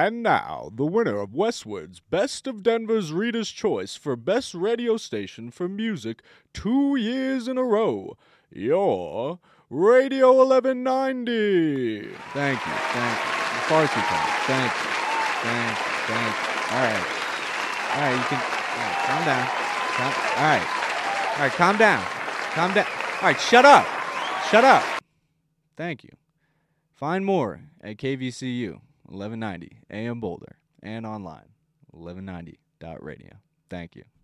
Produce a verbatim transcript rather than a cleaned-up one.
And now, the winner of Westwood's Best of Denver's Reader's Choice for Best Radio Station for Music two years in a row, your Radio eleven ninety. Thank you, thank you. The Farsi Talk. Thank you, thank you, thank you. All right. All right, you can, all right, calm down. Calm, all right. All right, calm down. Calm down. All right, shut up. Shut up. Thank you. Find more at K V C U eleven ninety A M Boulder and online eleven ninety dot radio. Thank you.